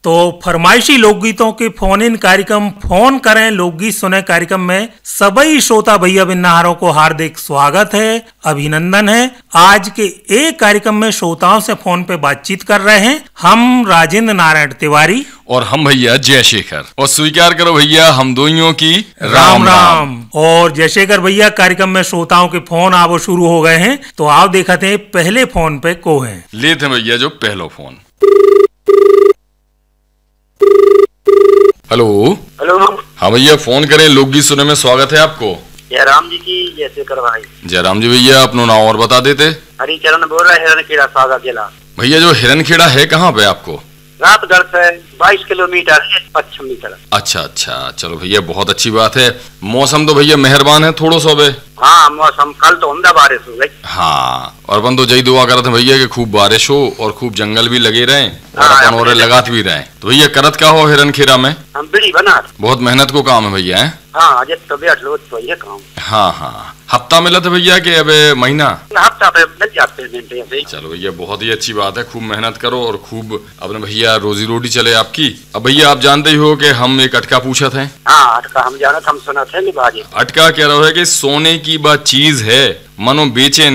तो फरमाइशी लोकगीतों के फोन इन कार्यक्रम फोन करें लोकगीत सुने कार्यक्रम में सभी श्रोता भैया बिन्नाहारों को हार्दिक स्वागत है, अभिनंदन है। आज के एक कार्यक्रम में श्रोताओं से फोन पे बातचीत कर रहे हैं हम राजेंद्र नारायण तिवारी और हम भैया जयशेखर। और स्वीकार करो भैया हम दोनों की राम राम। और जयशेखर भैया कार्यक्रम में श्रोताओं के फोन आवो शुरू हो गए हैं, तो आओ देखते हैं पहले फोन पे को है। लेते हैं भैया जो पहलो फोन। Hello hello. हाँ भैया फोन करें लोकगीत सुने में स्वागत है आपको। जयराम जी की जयशेखर भाई। जयराम जी भैया अपना नाम और बता देते। हरिचरण बोल रहा है, हिरणखेड़ा सागर जिला। भैया जो हिरणखेड़ा है कहाँ पे आपको? रातगढ़ से 22 किलोमीटर पश्चिम की तरफ। अच्छा चलो भैया बहुत अच्छी बात है। मौसम तो भैया मेहरबान है थोड़ो सो बे। हाँ मौसम कल तो उम्दा बारिश हो गई। हाँ और अपन तो जय दुआ करते हैं भैया कि खूब बारिश हो और खूब जंगल भी लगे रहे और हाँ, अपन और लगात भी रहे। तो भैया करत का हो हिरणखेड़ा में? हम बीड़ी बना। बहुत मेहनत को काम है भैया है। हाँ आज तबियत लो तो ये काम। हाँ हफ्ता मिला था भैया के अब महीना? हफ्ता पे मिल जाते हैं। चलो भैया बहुत ही अच्छी बात है, खूब मेहनत करो और खूब अपने भैया रोजी रोटी चले आपकी। अब भैया आप जानते ही हो कि हम एक अटका पूछा थे। हाँ अटका हम जाना हम सुना थे। अटका कह रहा है कि सोने की बात चीज है मनो बेचे